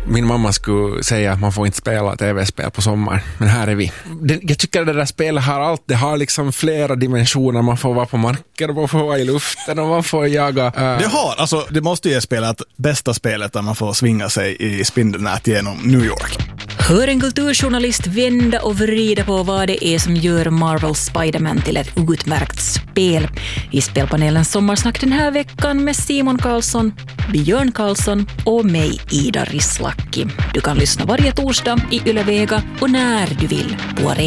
min mamma skulle säga att man får inte spela tv-spel på sommaren, men här är vi. Jag tycker att det där spelet har allt. Det har liksom flera dimensioner. Man får vara på marken, man får vara i luften och man får jaga. Det måste ju spelat bästa spelet där man får svinga sig i spindelnät genom New York. Hör en kulturjournalist vända och vrida på vad det är som gör Marvel Spider-Man till ett utmärkt spel. I spelpanelens sommarsnack den här veckan med Simon Karlsson, Björn Karlsson och mig, Ida Rislaki. Du kan lyssna varje torsdag i Yle Vega och när du vill på